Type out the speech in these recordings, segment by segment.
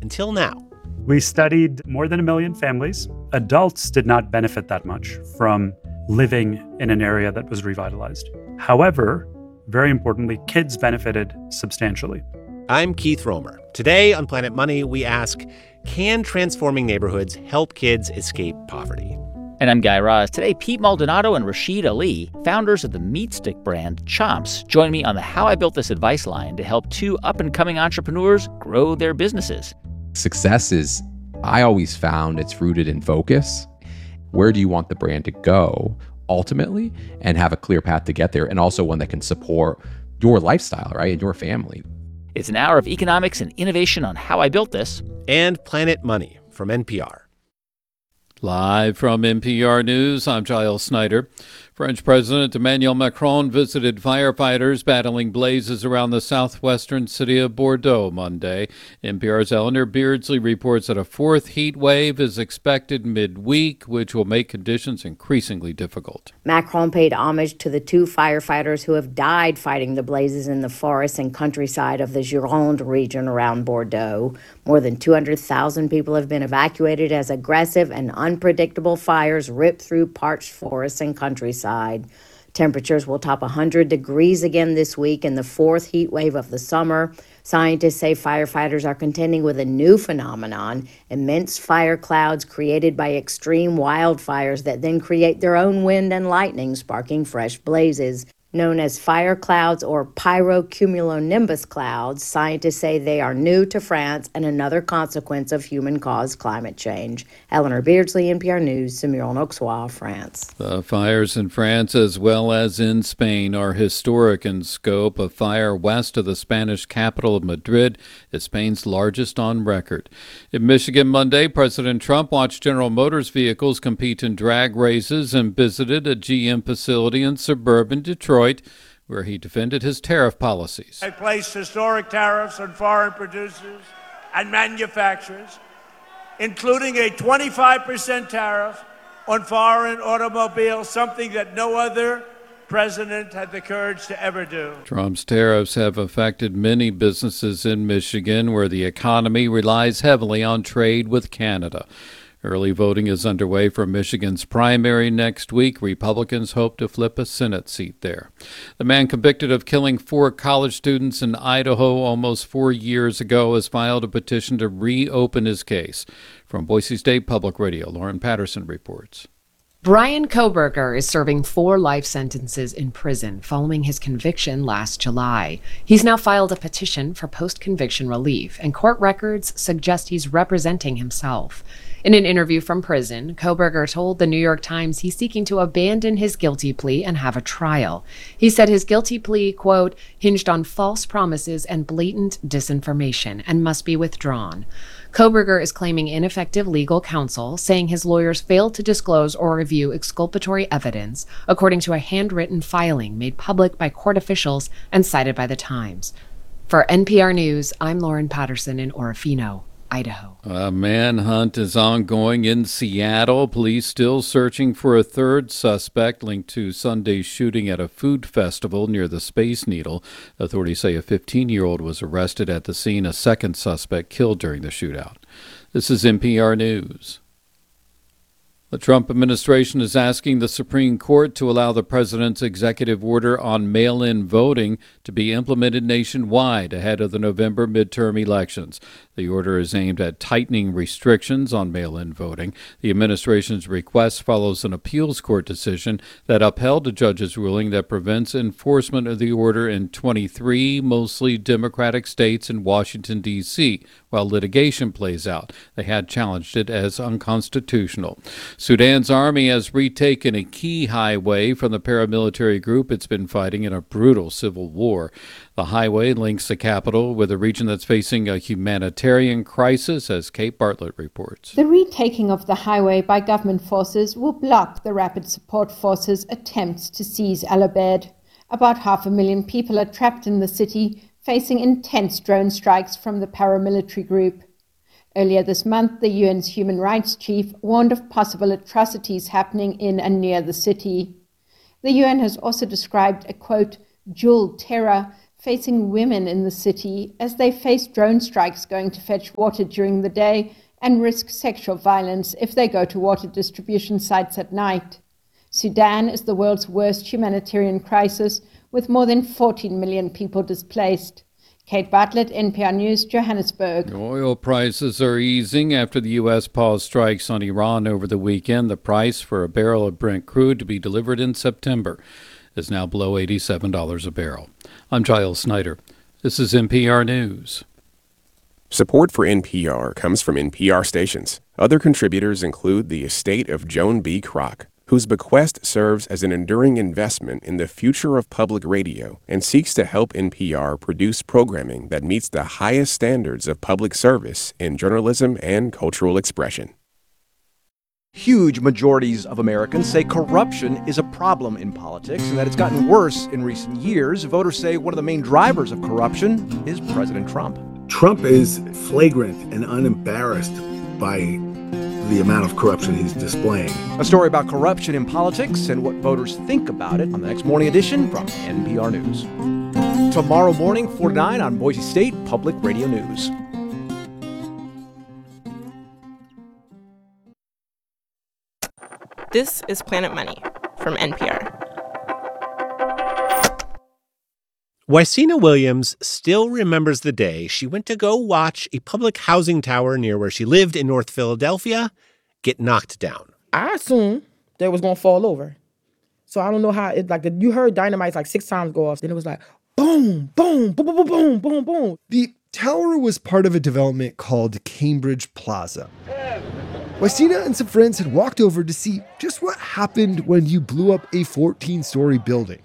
until now. We studied more than 1 million families. Adults did not benefit that much from living in an area that was revitalized. However, very importantly, kids benefited substantially. I'm Keith Romer. Today on Planet Money, we ask, can transforming neighborhoods help kids escape poverty? And I'm Guy Raz. Today, Pete Maldonado and Rashid Ali, founders of the meat stick brand Chomps, join me on the How I Built This advice line to help two up-and-coming entrepreneurs grow their businesses. Success is, I always found it's rooted in focus. Where do you want the brand to go ultimately, and have a clear path to get there, and also one that can support your lifestyle, right, and your family. It's an hour of economics and innovation on How I Built This. And Planet Money from NPR. Live from NPR News, I'm Giles Snyder. French President Emmanuel Macron visited firefighters battling blazes around the southwestern city of Bordeaux Monday. NPR's Eleanor Beardsley reports that a fourth heat wave is expected midweek, which will make conditions increasingly difficult. Macron paid homage to the two firefighters who have died fighting the blazes in the forests and countryside of the Gironde region around Bordeaux. More than 200,000 people have been evacuated as aggressive and unpredictable fires rip through parched forests and countryside. Temperatures will top 100 degrees again this week in the fourth heat wave of the summer. Scientists say firefighters are contending with a new phenomenon, immense fire clouds created by extreme wildfires that then create their own wind and lightning, sparking fresh blazes. Known as fire clouds or pyrocumulonimbus clouds, scientists say they are new to France and another consequence of human-caused climate change. Eleanor Beardsley, NPR News, Semur-en-Auxois, France. The fires in France as well as in Spain are historic in scope. A fire west of the Spanish capital of Madrid is Spain's largest on record. In Michigan Monday, President Trump watched General Motors vehicles compete in drag races and visited a GM facility in suburban Detroit, where he defended his tariff policies. I placed historic tariffs on foreign producers and manufacturers, including a 25% tariff on foreign automobiles, something that no other president had the courage to ever do. Trump's tariffs have affected many businesses in Michigan, where the economy relies heavily on trade with Canada. Early voting is underway for Michigan's primary next week. Republicans hope to flip a Senate seat there. The man convicted of killing 4 college students in Idaho almost 4 years ago has filed a petition to reopen his case. From Boise State Public Radio, Lauren Patterson reports. Brian Kohberger is serving 4 life sentences in prison following his conviction last July. He's now filed a petition for post-conviction relief, and court records suggest he's representing himself. In an interview from prison, Kohberger told the New York Times he's seeking to abandon his guilty plea and have a trial. He said his guilty plea, quote, hinged on false promises and blatant disinformation and must be withdrawn. Kohberger is claiming ineffective legal counsel, saying his lawyers failed to disclose or review exculpatory evidence, according to a handwritten filing made public by court officials and cited by the Times. For NPR News, I'm Lauren Patterson in Orofino, Idaho. A manhunt is ongoing in Seattle. Police still searching for a third suspect linked to Sunday's shooting at a food festival near the Space Needle. Authorities say a 15-year-old was arrested at the scene. A second suspect killed during the shootout. This is NPR News. The Trump administration is asking the Supreme Court to allow the president's executive order on mail-in voting to be implemented nationwide ahead of the November midterm elections. The order is aimed at tightening restrictions on mail-in voting. The administration's request follows an appeals court decision that upheld a judge's ruling that prevents enforcement of the order in 23 mostly Democratic states and Washington, D.C., while litigation plays out. They had challenged it as unconstitutional. Sudan's army has retaken a key highway from the paramilitary group it's been fighting in a brutal civil war. The highway links the capital with a region that's facing a humanitarian crisis, as Kate Bartlett reports. The retaking of the highway by government forces will block the Rapid Support Forces' attempts to seize Al Obeid. About 500,000 people are trapped in the city, facing intense drone strikes from the paramilitary group. Earlier this month, the UN's human rights chief warned of possible atrocities happening in and near the city. The UN has also described a, quote, dual terror facing women in the city as they face drone strikes going to fetch water during the day and risk sexual violence if they go to water distribution sites at night. Sudan is the world's worst humanitarian crisis, with more than 14 million people displaced. Kate Bartlett, NPR News, Johannesburg. Oil prices are easing after the U.S. paused strikes on Iran over the weekend. The price for a barrel of Brent crude to be delivered in September is now below $87 a barrel. I'm Giles Snyder. This is NPR News. Support for NPR comes from NPR stations. Other contributors include the estate of Joan B. Kroc, whose bequest serves as an enduring investment in the future of public radio and seeks to help NPR produce programming that meets the highest standards of public service in journalism and cultural expression. Huge majorities of Americans say corruption is a problem in politics and that it's gotten worse in recent years. Voters say one of the main drivers of corruption is President Trump. Trump is flagrant and unembarrassed by the amount of corruption he's displaying. A story about corruption in politics and what voters think about it on the next morning edition from NPR News. Tomorrow morning, 4 to 9 on Boise State Public Radio News. This is Planet Money from NPR. Wysina Williams still remembers the day she went to go watch a public housing tower near where she lived in North Philadelphia get knocked down. I assumed that it was going to fall over. So I don't know how it, like, you heard dynamite like 6 times go off. Then it was like, boom, boom, boom, boom, boom, boom, boom. The tower was part of a development called Cambridge Plaza. Wysina and some friends had walked over to see just what happened when you blew up a 14-story building.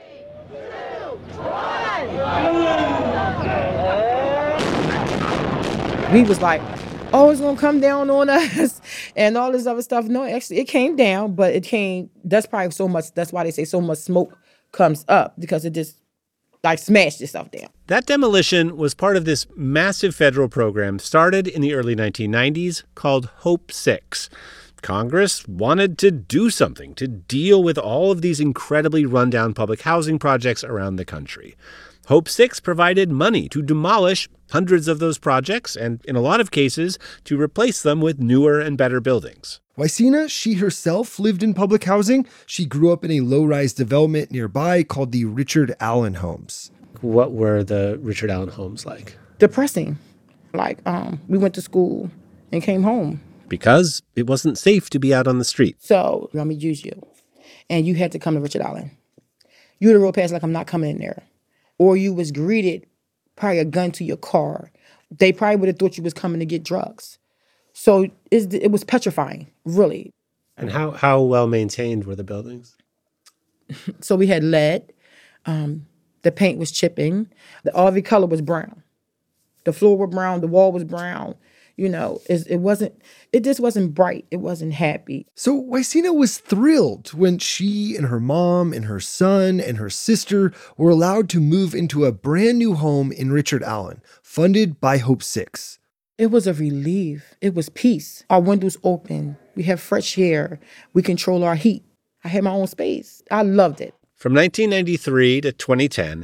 We was like, oh, it's going to come down on us and all this other stuff. No, actually, it came down, but it came, that's probably so much, that's why they say so much smoke comes up, because it just, like, smashed itself down. That demolition was part of this massive federal program started in the early 1990s called Hope 6. Congress wanted to do something to deal with all of these incredibly rundown public housing projects around the country. Hope 6 provided money to demolish hundreds of those projects and, in a lot of cases, to replace them with newer and better buildings. Wysina, she herself lived in public housing. She grew up in a low-rise development nearby called the Richard Allen Homes. What were the Richard Allen Homes like? Depressing. Like, we went to school and came home. Because it wasn't safe to be out on the street. So, let me use you. And you had to come to Richard Allen. You had a real pass like, I'm not coming in there. Or you was greeted, probably a gun to your car. They probably would have thought you was coming to get drugs. So it was petrifying, really. And how well maintained were the buildings? So we had lead. The paint was chipping. The RV color was brown. The floor was brown. The wall was brown. You know, it just wasn't bright. It wasn't happy. So Wysina was thrilled when she and her mom and her son and her sister were allowed to move into a brand new home in Richard Allen, funded by Hope 6. It was a relief. It was peace. Our windows open. We have fresh air. We control our heat. I had my own space. I loved it. From 1993 to 2010,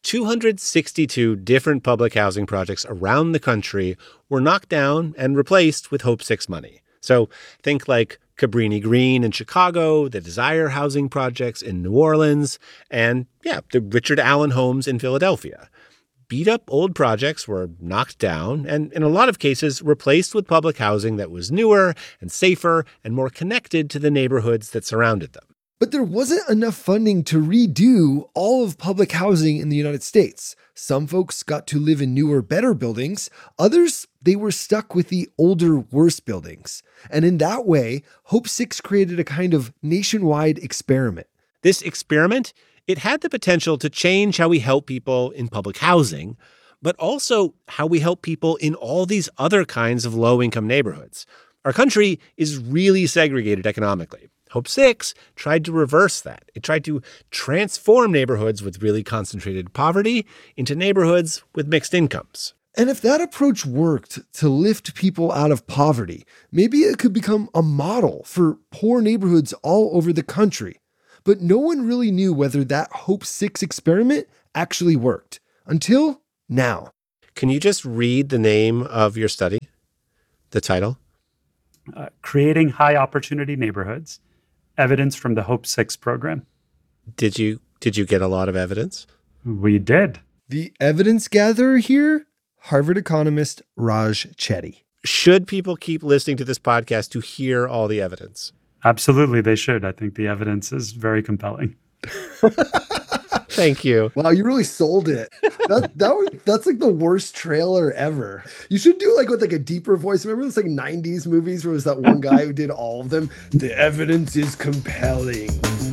262 different public housing projects around the country were knocked down and replaced with Hope 6 money. So think like Cabrini Green in Chicago, the Desire Housing projects in New Orleans, and, the Richard Allen Homes in Philadelphia. Beat-up old projects were knocked down and, in a lot of cases, replaced with public housing that was newer and safer and more connected to the neighborhoods that surrounded them. But there wasn't enough funding to redo all of public housing in the United States. Some folks got to live in newer, better buildings. Others, they were stuck with the older, worse buildings. And in that way, Hope 6 created a kind of nationwide experiment. This experiment, it had the potential to change how we help people in public housing, but also how we help people in all these other kinds of low-income neighborhoods. Our country is really segregated economically. Hope 6 tried to reverse that. It tried to transform neighborhoods with really concentrated poverty into neighborhoods with mixed incomes. And if that approach worked to lift people out of poverty, maybe it could become a model for poor neighborhoods all over the country. But no one really knew whether that Hope 6 experiment actually worked. until now. Can you just read the name of your study, the title? Creating High Opportunity Neighborhoods, Evidence from the Hope 6 program. Did you get a lot of evidence? We did. The evidence gatherer here, Harvard economist Raj Chetty. Should people keep listening to this podcast to hear all the evidence? Absolutely, they should. I think the evidence is very compelling. Thank you. Wow, you really sold it. That's like the worst trailer ever. You should do like with like a deeper voice. Remember those like 90s movies where it was that one guy who did all of them? The evidence is compelling.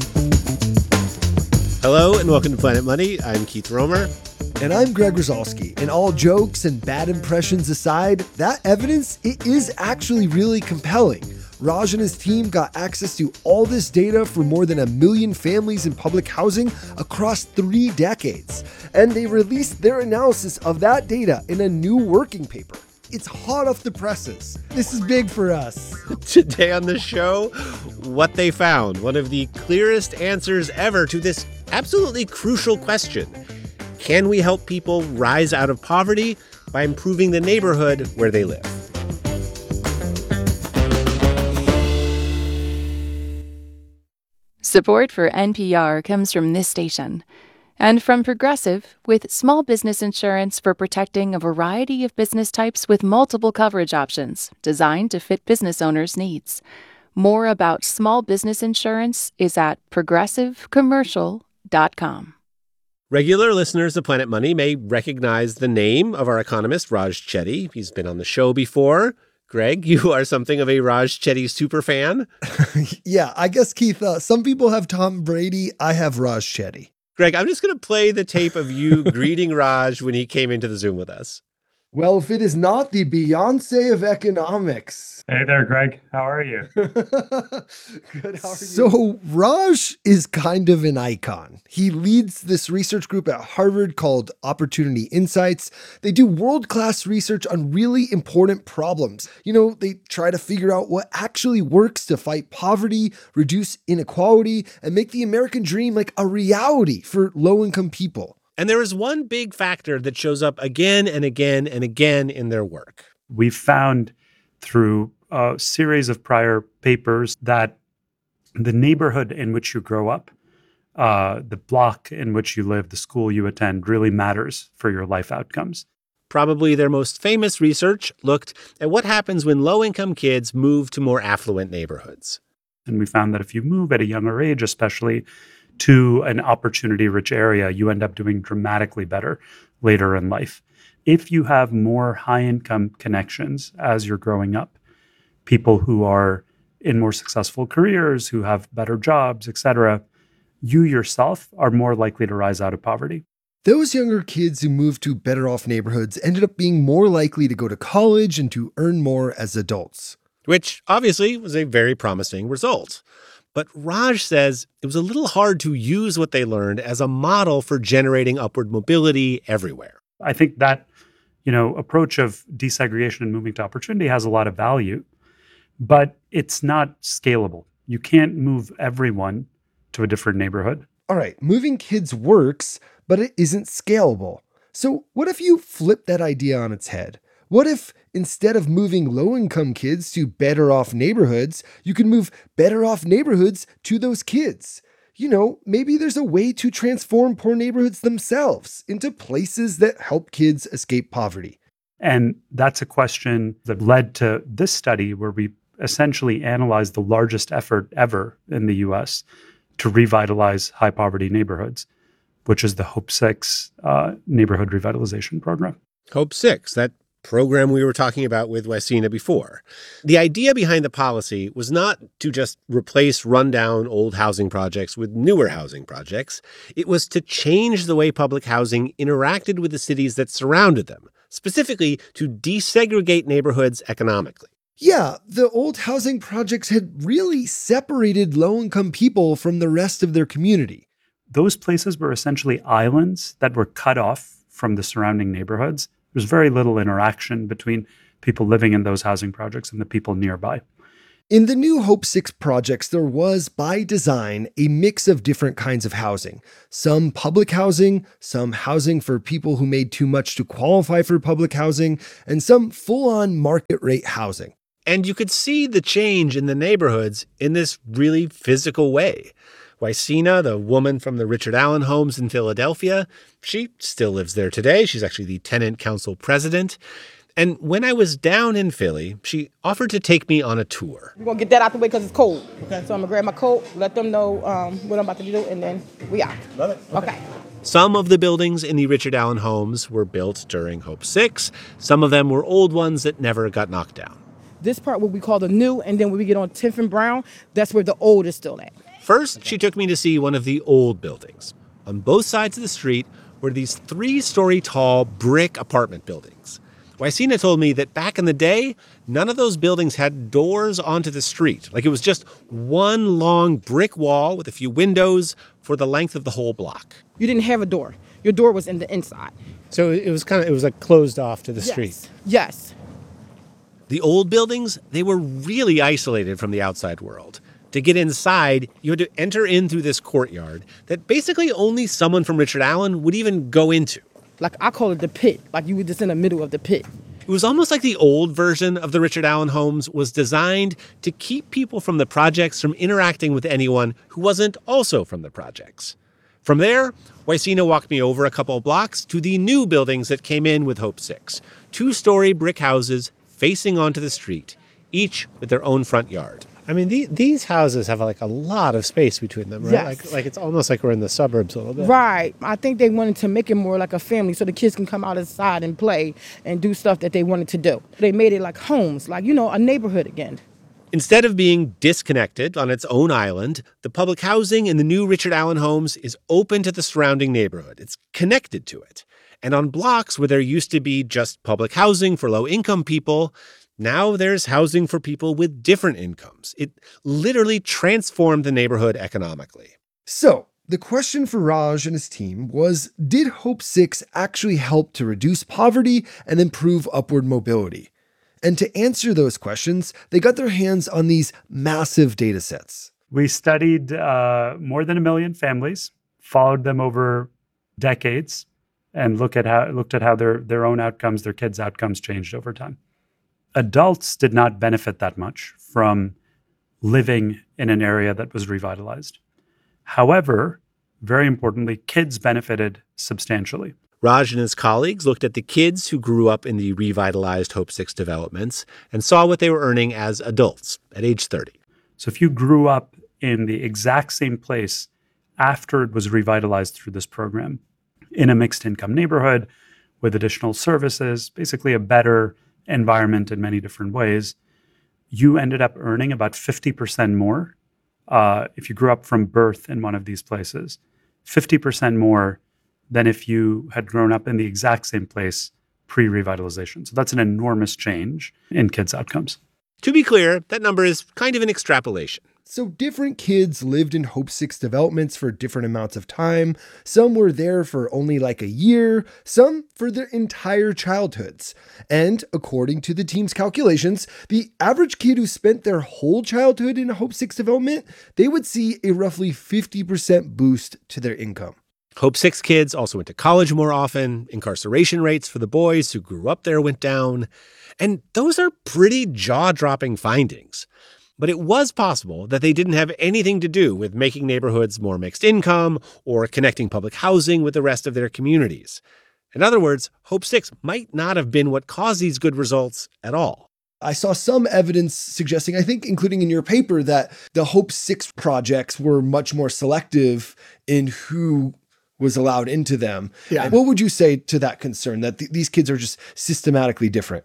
Hello and welcome to Planet Money. I'm Keith Romer. And I'm Greg Rosalsky. And all jokes and bad impressions aside, that evidence, it is actually really compelling. Raj and his team got access to all this data for more than 1 million families in public housing across 3 decades. And they released their analysis of that data in a new working paper. It's hot off the presses. This is big for us. Today on the show, what they found. One of the clearest answers ever to this absolutely crucial question. Can we help people rise out of poverty by improving the neighborhood where they live? Support for NPR comes from this station and from Progressive, with small business insurance for protecting a variety of business types with multiple coverage options designed to fit business owners' needs. More about small business insurance is at progressivecommercial.com. Regular listeners of Planet Money may recognize the name of our economist, Raj Chetty. He's been on the show before. Greg, you are something of a Raj Chetty superfan. Yeah, I guess, Keith, some people have Tom Brady. I have Raj Chetty. Greg, I'm just going to play the tape of you greeting Raj when he came into the Zoom with us. Well, if it is not the Beyonce of economics. Hey there, Greg. How are you? Good, how are you? So Raj is kind of an icon. He leads this research group at Harvard called Opportunity Insights. They do world-class research on really important problems. You know, they try to figure out what actually works to fight poverty, reduce inequality, and make the American dream like a reality for low-income people. And there is one big factor that shows up again and again and again in their work. We found through a series of prior papers that the neighborhood in which you grow up, the block in which you live, the school you attend really matters for your life outcomes. Probably their most famous research looked at what happens when low-income kids move to more affluent neighborhoods. And we found that if you move at a younger age, especially to an opportunity-rich area, you end up doing dramatically better later in life. If you have more high-income connections as you're growing up, people who are in more successful careers, who have better jobs, etc., you yourself are more likely to rise out of poverty. Those younger kids who moved to better off neighborhoods ended up being more likely to go to college and to earn more as adults. Which obviously was a very promising result. But Raj says it was a little hard to use what they learned as a model for generating upward mobility everywhere. I think that, approach of desegregation and moving to opportunity has a lot of value, but it's not scalable. You can't move everyone to a different neighborhood. All right, moving kids works, but it isn't scalable. So what if you flip that idea on its head? What if instead of moving low-income kids to better off neighborhoods, you can move better off neighborhoods to those kids? Maybe there's a way to transform poor neighborhoods themselves into places that help kids escape poverty. And that's a question that led to this study where we essentially analyzed the largest effort ever in the U.S. to revitalize high poverty neighborhoods, which is the Hope 6 neighborhood revitalization program. Hope 6, that program we were talking about with Wesina before. The idea behind the policy was not to just replace rundown old housing projects with newer housing projects. It was to change the way public housing interacted with the cities that surrounded them, specifically to desegregate neighborhoods economically. Yeah, the old housing projects had really separated low-income people from the rest of their community. Those places were essentially islands that were cut off from the surrounding neighborhoods. There's very little interaction between people living in those housing projects and the people nearby. In the new Hope 6 projects, there was, by design, a mix of different kinds of housing. Some public housing, some housing for people who made too much to qualify for public housing, and some full-on market rate housing. And you could see the change in the neighborhoods in this really physical way. Wisena, the woman from the Richard Allen homes in Philadelphia, she still lives there today. She's actually the tenant council president. And when I was down in Philly, she offered to take me on a tour. We're going to get that out the way because it's cold. Okay. So I'm going to grab my coat, let them know what I'm about to do, and then we out. Love it. Okay. Some of the buildings in the Richard Allen homes were built during Hope 6. Some of them were old ones that never got knocked down. This part, what we call the new, and then when we get on 10th and Brown, that's where the old is still at. First, she took me to see one of the old buildings. On both sides of the street were these 3-story tall brick apartment buildings. Wisena told me that back in the day, none of those buildings had doors onto the street. Like it was just one long brick wall with a few windows for the length of the whole block. You didn't have a door. Your door was in the inside. So it was like closed off to the street. Yes. The old buildings, they were really isolated from the outside world. To get inside, you had to enter in through this courtyard that basically only someone from Richard Allen would even go into. Like I call it the pit, like you were just in the middle of the pit. It was almost like the old version of the Richard Allen homes was designed to keep people from the projects from interacting with anyone who wasn't also from the projects. From there, Wisena walked me over a couple of blocks to the new buildings that came in with Hope 6. 2-story brick houses facing onto the street, each with their own front yard. I mean, these houses have like a lot of space between them, right? Yes. Like it's almost like we're in the suburbs a little bit. Right. I think they wanted to make it more like a family so the kids can come out inside and play and do stuff that they wanted to do. They made it like homes, like, a neighborhood again. Instead of being disconnected on its own island, the public housing in the new Richard Allen homes is open to the surrounding neighborhood. It's connected to it. And on blocks where there used to be just public housing for low-income people, now there's housing for people with different incomes. It literally transformed the neighborhood economically. So, the question for Raj and his team was, did Hope 6 actually help to reduce poverty and improve upward mobility? And to answer those questions, they got their hands on these massive data sets. We studied more than 1 million families, followed them over decades, and looked at how their own outcomes, their kids' outcomes changed over time. Adults did not benefit that much from living in an area that was revitalized. However, very importantly, kids benefited substantially. Raj and his colleagues looked at the kids who grew up in the revitalized Hope 6 developments and saw what they were earning as adults at age 30. So if you grew up in the exact same place after it was revitalized through this program, in a mixed income neighborhood with additional services, basically a better environment in many different ways, you ended up earning about 50% more if you grew up from birth in one of these places, 50% more than if you had grown up in the exact same place pre-revitalization. So that's an enormous change in kids' outcomes. To be clear, that number is kind of an extrapolation. So different kids lived in Hope 6 developments for different amounts of time. Some were there for only like a year, some for their entire childhoods. And according to the team's calculations, the average kid who spent their whole childhood in a Hope 6 development, they would see a roughly 50% boost to their income. Hope 6 kids also went to college more often. Incarceration rates for the boys who grew up there went down. And those are pretty jaw-dropping findings. But it was possible that they didn't have anything to do with making neighborhoods more mixed income or connecting public housing with the rest of their communities. In other words, Hope 6 might not have been what caused these good results at all. I saw some evidence suggesting, I think including in your paper, that the Hope 6 projects were much more selective in who was allowed into them. Yeah. What would you say to that concern, that these kids are just systematically different?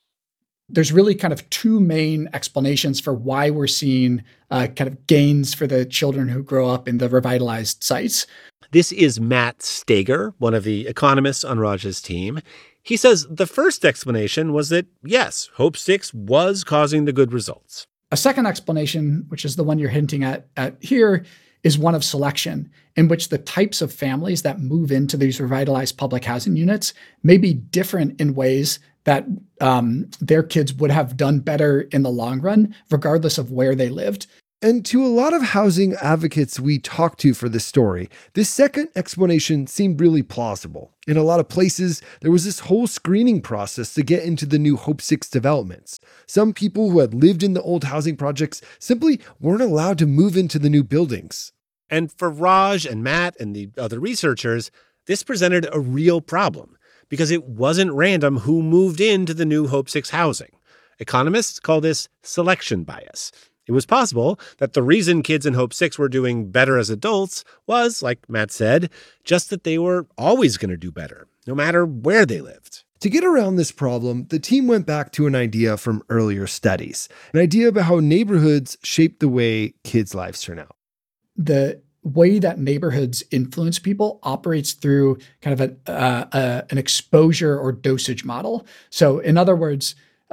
There's really kind of two main explanations for why we're seeing kind of gains for the children who grow up in the revitalized sites. This is Matt Stager, one of the economists on Raj's team. He says the first explanation was that, yes, Hope 6 was causing the good results. A second explanation, which is the one you're hinting at here, is one of selection, in which the types of families that move into these revitalized public housing units may be different in ways that their kids would have done better in the long run, regardless of where they lived. And to a lot of housing advocates we talked to for this story, this second explanation seemed really plausible. In a lot of places, there was this whole screening process to get into the new Hope 6 developments. Some people who had lived in the old housing projects simply weren't allowed to move into the new buildings. And for Raj and Matt and the other researchers, this presented a real problem because it wasn't random who moved into the new Hope 6 housing. Economists call this selection bias. It was possible that the reason kids in Hope 6 were doing better as adults was, like Matt said, just that they were always going to do better, no matter where they lived. To get around this problem, the team went back to an idea from earlier studies, an idea about how neighborhoods shape the way kids' lives turn out. The way that neighborhoods influence people operates through kind of an exposure or dosage model. So in other words,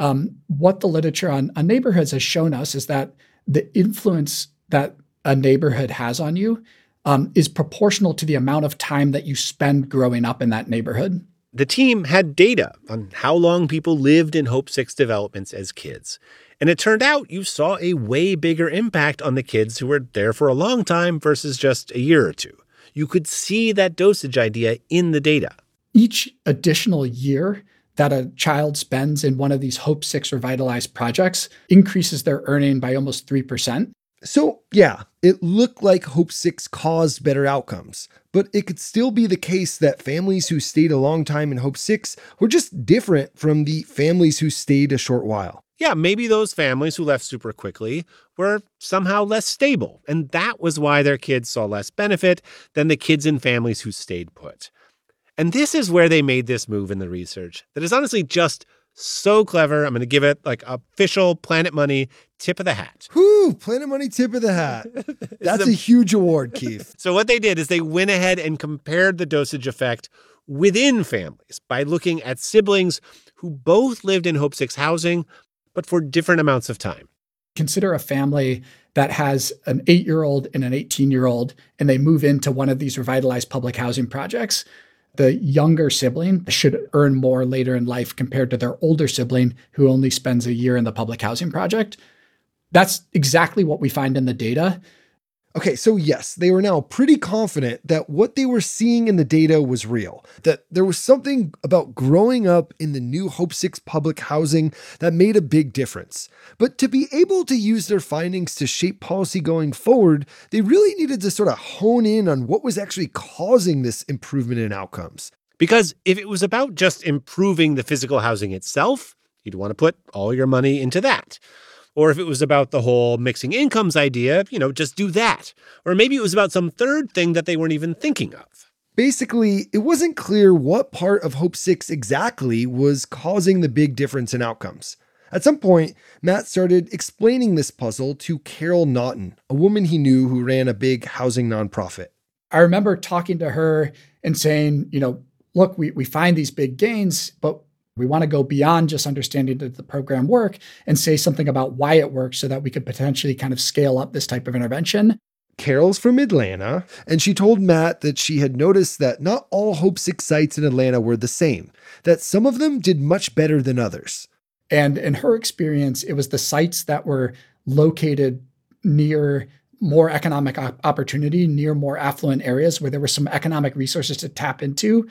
what the literature on neighborhoods has shown us is that the influence that a neighborhood has on you is proportional to the amount of time that you spend growing up in that neighborhood. The team had data on how long people lived in Hope 6 developments as kids. And it turned out you saw a way bigger impact on the kids who were there for a long time versus just a year or two. You could see that dosage idea in the data. Each additional year that a child spends in one of these Hope 6 revitalized projects increases their earning by almost 3%. So, yeah, it looked like Hope 6 caused better outcomes, but it could still be the case that families who stayed a long time in Hope 6 were just different from the families who stayed a short while. Yeah, maybe those families who left super quickly were somehow less stable, and that was why their kids saw less benefit than the kids in families who stayed put. And this is where they made this move in the research that is honestly just so clever. I'm going to give it like official Planet Money tip of the hat. Whoo, Planet Money tip of the hat. That's a huge award, Keith. So what they did is they went ahead and compared the dosage effect within families by looking at siblings who both lived in Hope 6 housing, but for different amounts of time. Consider a family that has an 8-year-old and an 18-year-old, and they move into one of these revitalized public housing projects. The younger sibling should earn more later in life compared to their older sibling who only spends a year in the public housing project. That's exactly what we find in the data. Okay, so yes, they were now pretty confident that what they were seeing in the data was real, that there was something about growing up in the new Hope 6 public housing that made a big difference. But to be able to use their findings to shape policy going forward, they really needed to sort of hone in on what was actually causing this improvement in outcomes. Because if it was about just improving the physical housing itself, you'd want to put all your money into that. Or if it was about the whole mixing incomes idea, just do that. Or maybe it was about some third thing that they weren't even thinking of. Basically, it wasn't clear what part of Hope 6 exactly was causing the big difference in outcomes. At some point, Matt started explaining this puzzle to Carol Naughton, a woman he knew who ran a big housing nonprofit. I remember talking to her and saying, look, we find these big gains, but we want to go beyond just understanding that the program work and say something about why it works so that we could potentially kind of scale up this type of intervention. Carol's from Atlanta, and she told Matt that she had noticed that not all Hope 6 sites in Atlanta were the same, that some of them did much better than others. And in her experience, it was the sites that were located near more economic opportunity, near more affluent areas where there were some economic resources to tap into.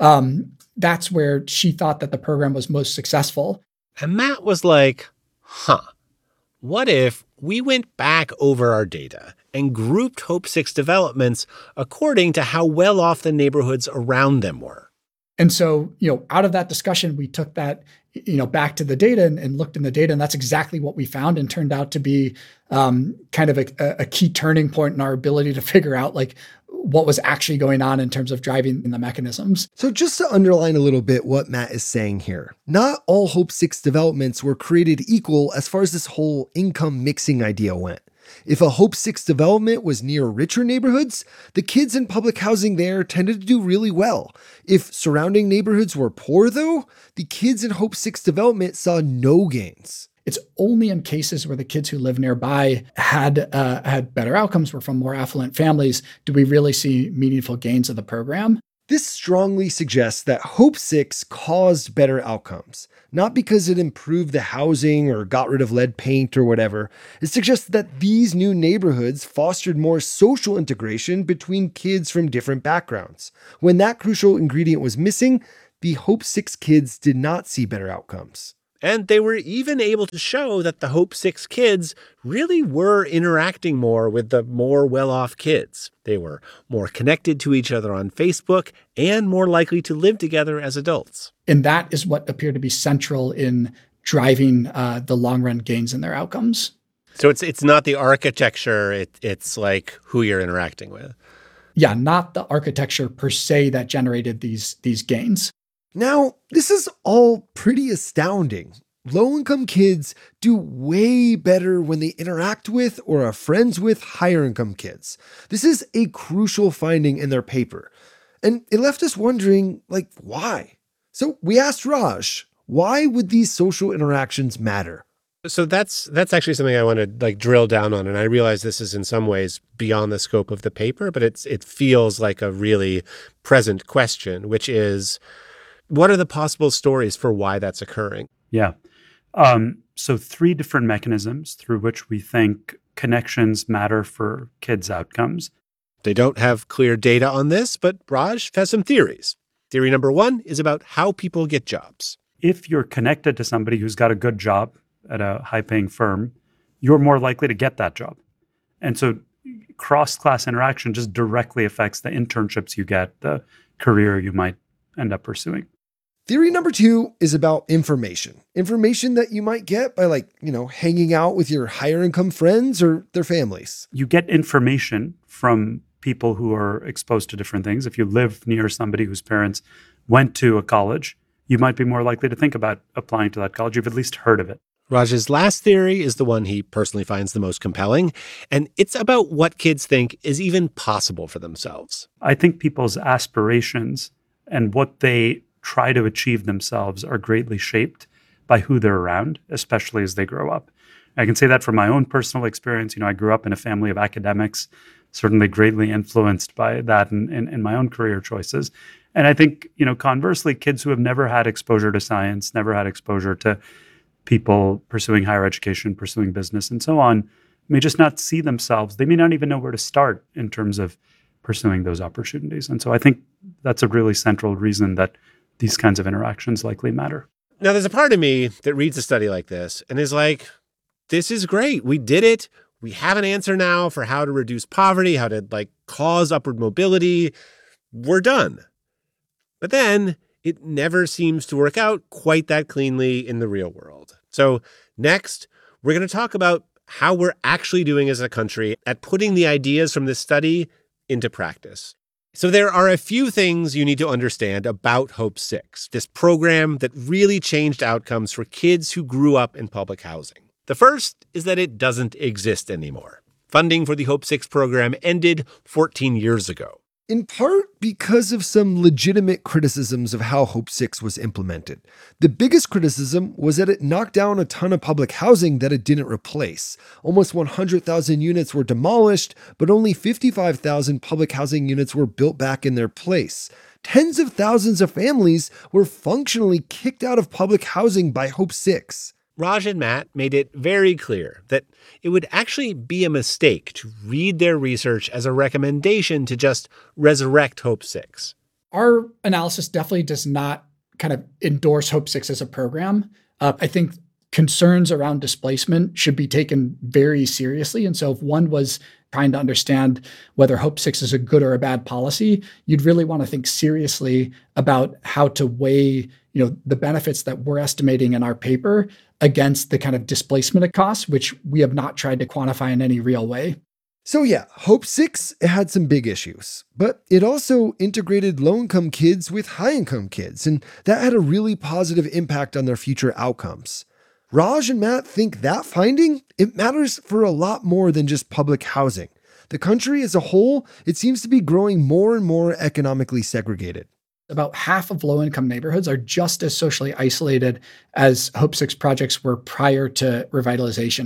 That's where she thought that the program was most successful. And Matt was like, what if we went back over our data and grouped Hope 6 developments according to how well off the neighborhoods around them were? And so, out of that discussion, we took that, back to the data and looked in the data, and that's exactly what we found and turned out to be kind of a key turning point in our ability to figure out what was actually going on in terms of driving the mechanisms. So just to underline a little bit what Matt is saying here, not all Hope 6 developments were created equal as far as this whole income mixing idea went. If a Hope 6 development was near richer neighborhoods, the kids in public housing there tended to do really well. If surrounding neighborhoods were poor, though, the kids in Hope 6 development saw no gains. It's only in cases where the kids who live nearby had better outcomes, were from more affluent families, do we really see meaningful gains of the program. This strongly suggests that Hope 6 caused better outcomes, not because it improved the housing or got rid of lead paint or whatever. It suggests that these new neighborhoods fostered more social integration between kids from different backgrounds. When that crucial ingredient was missing, the Hope 6 kids did not see better outcomes. And they were even able to show that the Hope 6 kids really were interacting more with the more well-off kids. They were more connected to each other on Facebook and more likely to live together as adults. And that is what appeared to be central in driving the long-run gains in their outcomes. So it's not the architecture, it's like who you're interacting with. Yeah, not the architecture per se that generated these gains. Now, this is all pretty astounding. Low-income kids do way better when they interact with or are friends with higher-income kids. This is a crucial finding in their paper. And it left us wondering, why? So we asked Raj, why would these social interactions matter? So that's actually something I want to drill down on. And I realize this is in some ways beyond the scope of the paper, but it feels like a really present question, which is, what are the possible stories for why that's occurring? Yeah. So 3 different mechanisms through which we think connections matter for kids' outcomes. They don't have clear data on this, but Raj has some theories. Theory number 1 is about how people get jobs. If you're connected to somebody who's got a good job at a high-paying firm, you're more likely to get that job. And so cross-class interaction just directly affects the internships you get, the career you might end up pursuing. Theory number 2 is about information. Information that you might get by hanging out with your higher income friends or their families. You get information from people who are exposed to different things. If you live near somebody whose parents went to a college, you might be more likely to think about applying to that college. You've at least heard of it. Raj's last theory is the one he personally finds the most compelling, and it's about what kids think is even possible for themselves. I think people's aspirations and what they try to achieve themselves are greatly shaped by who they're around, especially as they grow up. I can say that from my own personal experience. I grew up in a family of academics, certainly greatly influenced by that in my own career choices. And I think, conversely, kids who have never had exposure to science, never had exposure to people pursuing higher education, pursuing business, and so on, may just not see themselves. They may not even know where to start in terms of pursuing those opportunities. And so I think that's a really central reason that these kinds of interactions likely matter. Now, there's a part of me that reads a study like this and is like, this is great. We did it. We have an answer now for how to reduce poverty, how to cause upward mobility. We're done. But then it never seems to work out quite that cleanly in the real world. So next, we're going to talk about how we're actually doing as a country at putting the ideas from this study into practice. So there are a few things you need to understand about Hope 6, this program that really changed outcomes for kids who grew up in public housing. The first is that it doesn't exist anymore. Funding for the Hope 6 program ended 14 years ago. In part because of some legitimate criticisms of how Hope 6 was implemented. The biggest criticism was that it knocked down a ton of public housing that it didn't replace. Almost 100,000 units were demolished, but only 55,000 public housing units were built back in their place. Tens of thousands of families were functionally kicked out of public housing by Hope 6. Raj and Matt made it very clear that it would actually be a mistake to read their research as a recommendation to just resurrect Hope 6. Our analysis definitely does not kind of endorse Hope 6 as a program. I think concerns around displacement should be taken very seriously. And so if one was trying to understand whether Hope 6 is a good or a bad policy, you'd really want to think seriously about how to weigh, the benefits that we're estimating in our paper against the kind of displacement costs, which we have not tried to quantify in any real way. So yeah, Hope 6 had some big issues, but it also integrated low-income kids with high-income kids, and that had a really positive impact on their future outcomes. Raj and Matt think that finding, it matters for a lot more than just public housing. The country as a whole, it seems to be growing more and more economically segregated. About half of low-income neighborhoods are just as socially isolated as Hope 6 projects were prior to revitalization.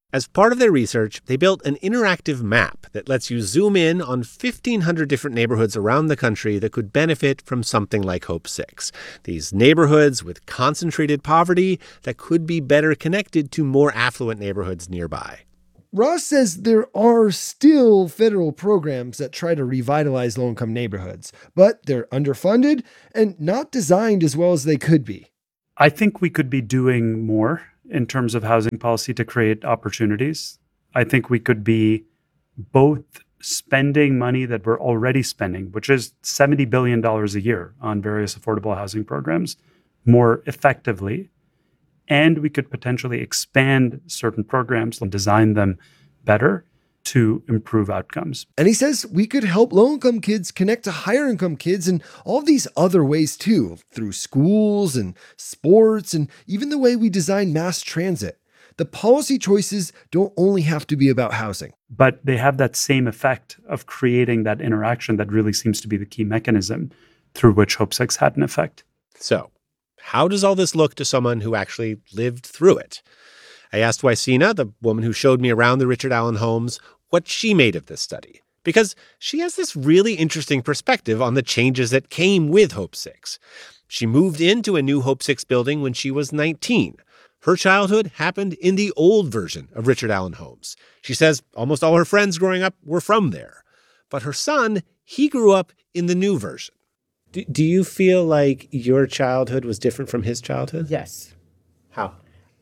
As part of their research, they built an interactive map that lets you zoom in on 1,500 different neighborhoods around the country that could benefit from something like Hope 6. These neighborhoods with concentrated poverty that could be better connected to more affluent neighborhoods nearby. Ross says there are still federal programs that try to revitalize low-income neighborhoods, but they're underfunded and not designed as well as they could be. I think we could be doing more in terms of housing policy to create opportunities. I think we could be both spending money that we're already spending, which is $70 billion a year on various affordable housing programs, more effectively. And we could potentially expand certain programs and design them better to improve outcomes. And he says we could help low-income kids connect to higher-income kids in all these other ways too, through schools and sports and even the way we design mass transit. The policy choices don't only have to be about housing. But they have that same effect of creating that interaction that really seems to be the key mechanism through which Hope 6 had an effect. So, how does all this look to someone who actually lived through it? I asked Wisena, the woman who showed me around the Richard Allen homes, what she made of this study. Because she has this really interesting perspective on the changes that came with Hope 6. She moved into a new Hope 6 building when she was 19. Her childhood happened in the old version of Richard Allen homes. She says almost all her friends growing up were from there. But her son, he grew up in the new version. Do you feel like your childhood was different from his childhood? Yes. How?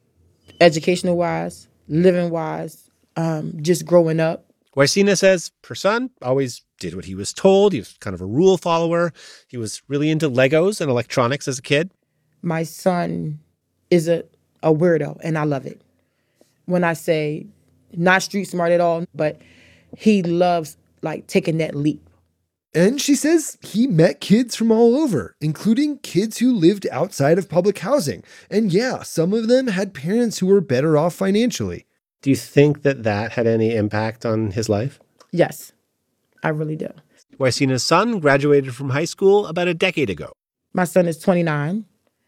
Educational-wise, living-wise, just growing up. Wisena says her son always did what he was told. He was kind of a rule follower. He was really into Legos and electronics as a kid. My son is a weirdo, and I love it. When I say not street smart at all, but he loves like taking that leap. And she says he met kids from all over, including kids who lived outside of public housing. And yeah, some of them had parents who were better off financially. Do you think that that had any impact on his life? Yes, I really do. Wisena's son graduated from high school about a decade ago. My son is 29.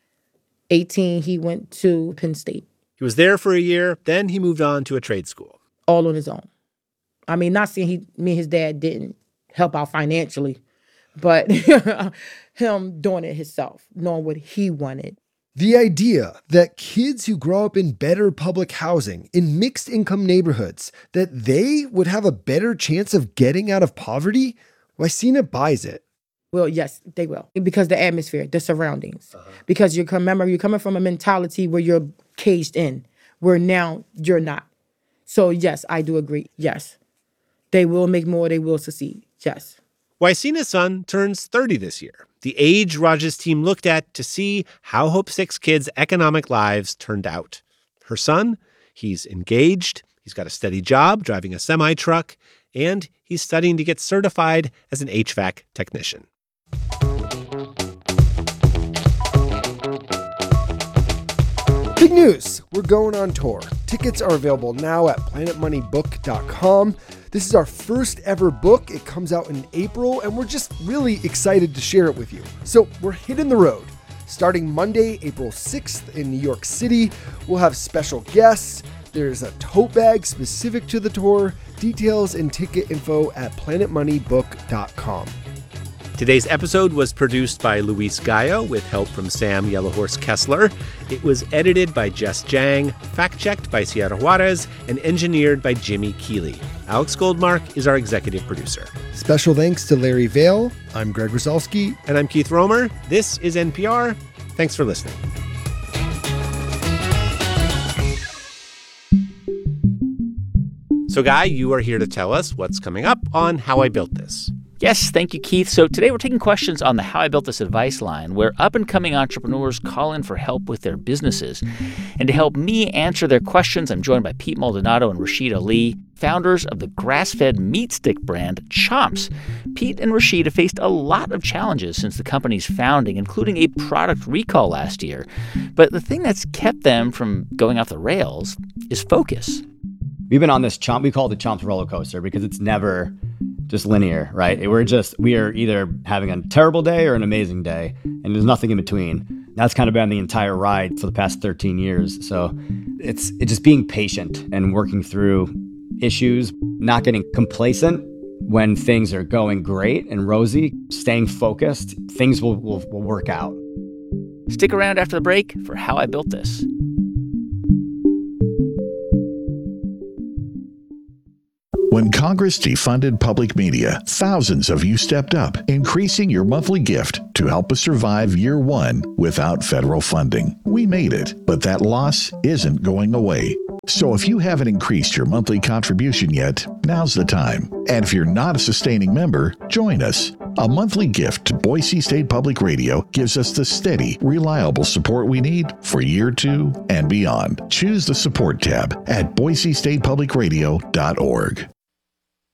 18, he went to Penn State. He was there for a year, then he moved on to a trade school. All on his own. I mean, not saying me and his dad didn't help out financially, but him doing it himself, knowing what he wanted. The idea that kids who grow up in better public housing in mixed income neighborhoods, that they would have a better chance of getting out of poverty, Wisena buys it. Well, yes, they will. Because the atmosphere, the surroundings. Because you're coming from a mentality where you're caged in, where now you're not. So yes, I do agree. Yes. They will make more, they will succeed. Yes. Wisena's son turns 30 this year, the age Raj's team looked at to see how Hope 6 kids' economic lives turned out. Her son, he's engaged, he's got a steady job driving a semi-truck, and he's studying to get certified as an HVAC technician. Big news! We're going on tour. Tickets are available now at planetmoneybook.com. This is our first ever book. It comes out in April, and we're just really excited to share it with you. So we're hitting the road. Starting Monday, April 6th in New York City, we'll have special guests. There's a tote bag specific to the tour. Details and ticket info at planetmoneybook.com. Today's episode was produced by Luis Gallo with help from Sam Yellowhorse Kessler. It was edited by Jess Jang, fact-checked by Sierra Juarez, and engineered by Jimmy Keeley. Alex Goldmark is our executive producer. Special thanks to Larry Vale. I'm Greg Rosalsky. And I'm Keith Romer. This is NPR. Thanks for listening. So, Guy, you are here to tell us what's coming up on How I Built This. Yes, thank you, Keith. So today we're taking questions on the How I Built This advice line, where up-and-coming entrepreneurs call in for help with their businesses. And to help me answer their questions, I'm joined by Pete Maldonado and Rashid Ali, founders of the grass-fed meat stick brand Chomps. Pete and Rashid have faced a lot of challenges since the company's founding, including a product recall last year. But the thing that's kept them from going off the rails is focus. We've been on this we call it the Chomps roller coaster because it's never just linear, right? We are either having a terrible day or an amazing day, and there's nothing in between. That's kind of been the entire ride for the past 13 years. So It's just being patient and working through issues, not getting complacent when things are going great and rosy, staying focused. Things will work out. Stick around after the break for How I Built This. When Congress defunded public media, thousands of you stepped up, increasing your monthly gift to help us survive year one without federal funding. We made it, but that loss isn't going away. So if you haven't increased your monthly contribution yet, now's the time. And if you're not a sustaining member, join us. A monthly gift to Boise State Public Radio gives us the steady, reliable support we need for year two and beyond. Choose the support tab at boisestatepublicradio.org.